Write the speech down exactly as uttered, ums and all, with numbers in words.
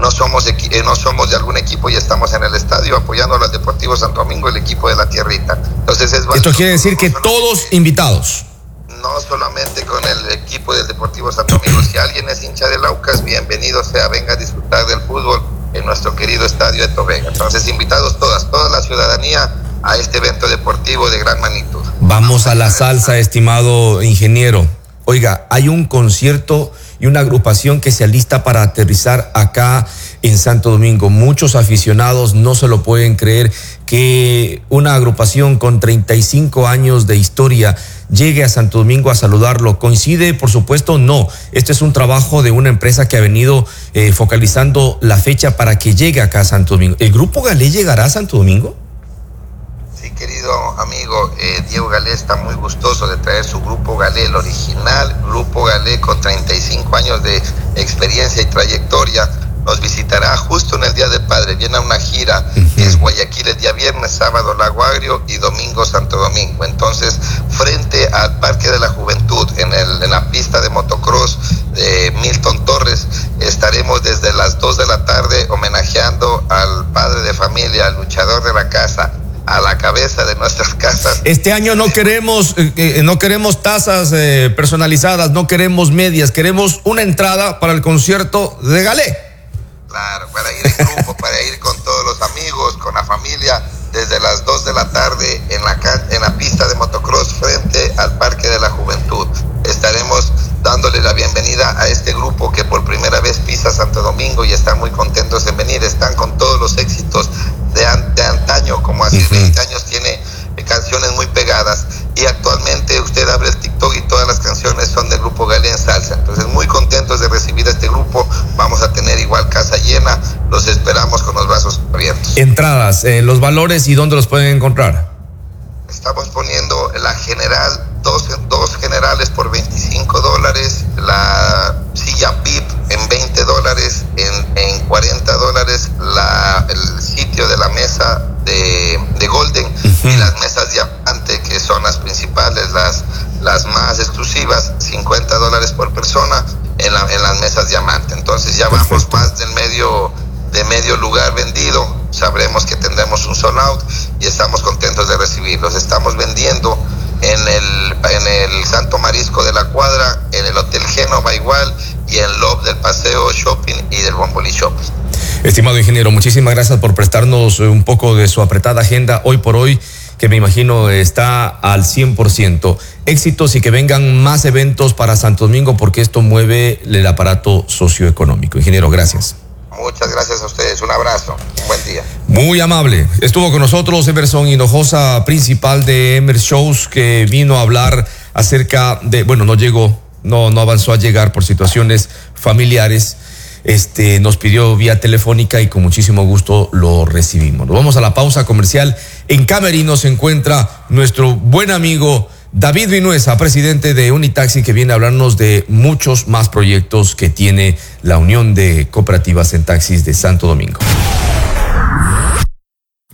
no somos equi- eh, no somos de algún equipo y estamos en el estadio apoyando al Deportivo Santo Domingo, el equipo de la tierrita. Entonces es Esto quiere decir que todos invitados. No solamente con el equipo del Deportivo Santo Domingo. Si alguien es hincha del Aucas, bienvenido sea, venga a disfrutar del fútbol en nuestro querido estadio de Torrega. Entonces, invitados todas, toda la ciudadanía a este evento deportivo de gran magnitud. Vamos a la salsa, estimado ingeniero. Oiga, hay un concierto y una agrupación que se alista para aterrizar acá en Santo Domingo. Muchos aficionados no se lo pueden creer que una agrupación con treinta y cinco años de historia llegue a Santo Domingo a saludarlo. ¿Coincide? Por supuesto, no. Este es un trabajo de una empresa que ha venido eh, focalizando la fecha para que llegue acá a Santo Domingo. ¿El Grupo Galé llegará a Santo Domingo? Sí, querido amigo, eh, Diego Galé está muy gustoso de traer su Grupo Galé, el original Grupo Galé con treinta y cinco años de experiencia y trayectoria. Nos visitará justo en el Día del Padre. Viene a una gira que es Guayaquil el día viernes, sábado Lago Agrio y domingo Santo Domingo. Entonces, frente al Parque de la Juventud, en, el, en la pista de motocross de Milton Torres, estaremos desde las dos de la tarde homenajeando al padre de familia, al luchador de la casa, a la cabeza de nuestras casas. Este año no queremos eh, no queremos tazas eh, personalizadas, no queremos medias, queremos una entrada para el concierto de Galé. Claro, para ir en grupo, para ir con todos los amigos, con la familia, desde las dos de la tarde en la, en la pista de motocross frente al Parque de la Juventud. Estaremos dándole la bienvenida a este grupo que por primera vez pisa Santo Domingo y están muy contentos en venir. Están con todos los éxitos de, an, de antaño, como hace uh-huh. veinte años tiene canciones muy pegadas, y actualmente usted abre el TikTok y todas las canciones son del Grupo Galé en salsa. Entonces, muy contentos de recibir a este grupo. Vamos a tener igual casa llena, los esperamos con los brazos abiertos. Entradas, eh, los valores y dónde los pueden encontrar. Estamos poniendo la general, dos, dos generales por veinticinco dólares, la silla V I P en veinte dólares, en, en cuarenta dólares la, el sitio de la mesa de, de Golden uh-huh. y las mesas diamante, que son las principales, las, las más exclusivas, cincuenta dólares por persona en, la, en las mesas diamante. Entonces ya Perfecto. Vamos más del medio, de medio lugar vendido. Sabremos que tendremos un sold out y estamos contentos de recibirlos. Estamos vendiendo en el, en el Santo Marisco de la Cuadra, en el Hotel Génova igual, y en Love del Paseo Shopping y del Bomboli Shopping. Estimado ingeniero, muchísimas gracias por prestarnos un poco de su apretada agenda hoy por hoy, que me imagino está al cien por ciento. Éxitos y que vengan más eventos para Santo Domingo, porque esto mueve el aparato socioeconómico. Ingeniero, gracias. Muchas gracias a ustedes, un abrazo, un buen día. Muy amable. Estuvo con nosotros Emerson Hinojosa, principal de Emer Shows, que vino a hablar acerca de, bueno, no llegó, no, no avanzó a llegar por situaciones familiares. Este, nos pidió vía telefónica y con muchísimo gusto lo recibimos. Nos vamos a la pausa comercial. En Camerino se encuentra nuestro buen amigo David Vinuesa, presidente de Unitaxi, que viene a hablarnos de muchos más proyectos que tiene la Unión de Cooperativas en Taxis de Santo Domingo.